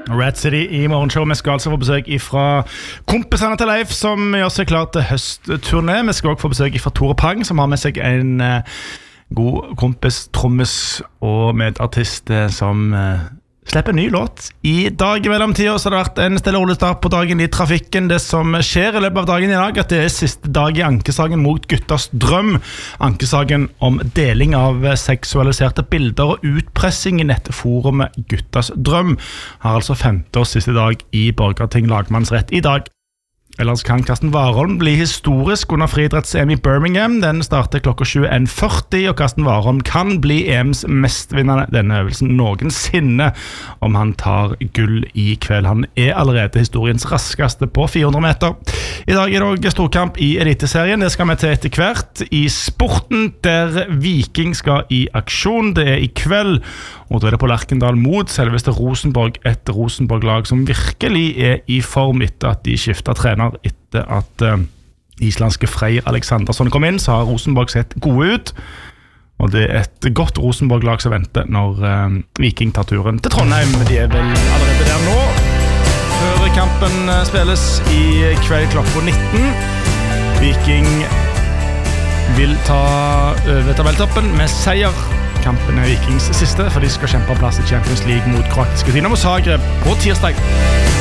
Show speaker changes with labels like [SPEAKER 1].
[SPEAKER 1] Red City I morgenshow. Vi skal altså få besøk fra kompisene til Leif, som gjør seg klar til høstturné. Vi skal også få besøk fra Tore Pang, som har med seg en god kompis, trommis og medartist som slipper en ny låt. I dag mellom tiden så har det vært en stille rolig start på dagen I trafikken. Det som skjer I løpet av dagen I dag, at det siste dag I ankesaken mot Guttas drøm. Ankesaken om deling av seksualiserte bilder og utpressing I nettforumet Guttas drøm har altså 5. og siste dag I Borgarting lagmannsrett I dag. Ellers kan Karsten Warholm bli historisk under friidretts-EM I Birmingham. Den starter klokka 21:40, og Karsten Warholm kan bli EMs mestvinnende denne øvelsen noensinne om han tar gull I kveld. Han allerede historiens raskeste på 400 meter. I dag det også storkamp I Eliteserien. Det skal vi til etter hvert. I sporten der Viking skal I aksjon. Det I kveld, og da det på Lerkendal mot selveste Rosenborg, et Rosenborg-lag som virkelig I form etter at de skiftet trener etter at islandske Freyr Alexandersson kom inn, så har Rosenborg sett gode ut, og det et godt Rosenborg-lag som venter når Viking tar turen til Trondheim. De vel allerede der nå, før kampen spilles I kveld klokka 19. Viking vil ta over tabelltoppen med seier. Kampen Vikings siste, for de skal kjempe plass I Champions League mot kroatiske Dinamo Zagreb på tirsdag.